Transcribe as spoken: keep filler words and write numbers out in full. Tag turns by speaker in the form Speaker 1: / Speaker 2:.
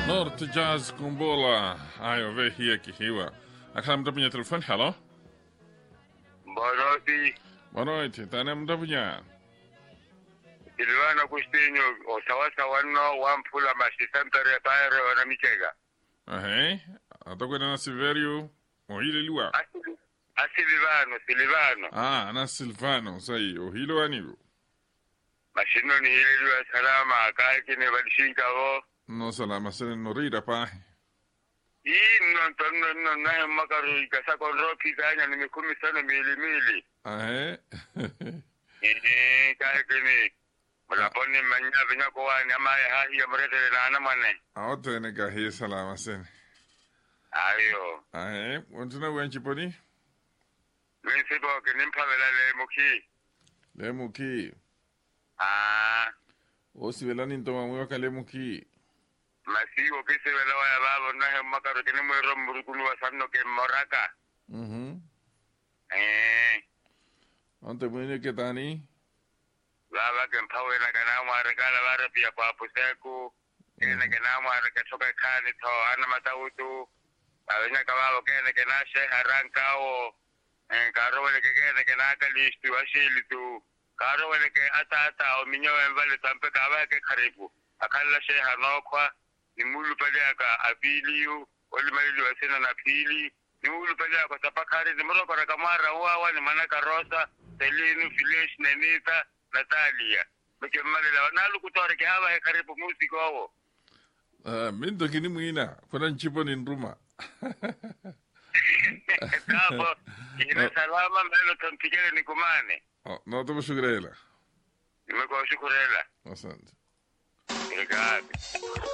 Speaker 1: Norte Jazz Kumbola. Ayo ve hiya kihiwa. Akala mda punya telefon, halo?
Speaker 2: Boroti,
Speaker 1: Bonoiti, tane mda punya.
Speaker 2: Silvano Custinho, o sawa-sawa no, wampula masisantare paere wana michega.
Speaker 1: Ahe, atoko na Silverio, o hile liwa.
Speaker 2: Asi- A Silvano, Silvano.
Speaker 1: Ah, na Silvano, sai, o hilo anigo.
Speaker 2: Mashino ni hile liwa salama, akai kine walishinka o.
Speaker 1: No salama, sene no rira pa.
Speaker 2: Ii non tonno no nahe makaru ikasa kon ropi kanya ni mikumi sana mili mili.
Speaker 1: Ahe,
Speaker 2: Ii kai kine. Mulaponi manya vinya kwa ni ama ya hahi ya mrete na anamane.
Speaker 1: aote ne kahi salama sene.
Speaker 2: Ayo.
Speaker 1: Ahe, untuna wenchi poni?
Speaker 2: Linsibo kinimpa vela le muki.
Speaker 1: Lemu ki.
Speaker 2: Ah.
Speaker 1: O si vela nintoma mwe waka lemu ki.
Speaker 2: Masigo kise vela waya babo nahe makaru kine mwero murukunu wa sanno ke moraka.
Speaker 1: Mhm.
Speaker 2: Eh.
Speaker 1: Ante mwene ketani?
Speaker 2: Baba ke mpawe na kana mware kala bara pia kwa puseku. Kene kana mware ke soka kani to ana matautu. Awenya kababo kene kana she haranka o. En karo wale ke kene kana kalistu ashili tu. Karo wale ke ata ata o minyo mbale tampe kawa ke karibu. Akala she hanokwa. Ni mulu pale aka abiliu. Oli malilu wasena na pili. Ni mulu pale aka tapakari. Ni mulu kora kamara uawa ni manaka rosa. Selinu, Filish, Nenita, Natalia. Mke mmalila wanalu kutore ke hawa he karibu musiko owo.
Speaker 1: Ah, minto kini mwina. Kuna nchipo ni nruma.
Speaker 2: Tapo, ina salama mbelo tontikele ni kumane.
Speaker 1: Oh, no te shukrela.
Speaker 2: Nimekuwa shukurela.
Speaker 1: Asante.
Speaker 2: Irigadi.